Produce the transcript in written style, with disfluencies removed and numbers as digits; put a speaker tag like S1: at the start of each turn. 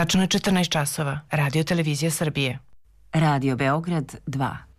S1: Tačno je 14 časova. Radio Televizija Srbije.
S2: Radio Beograd 2.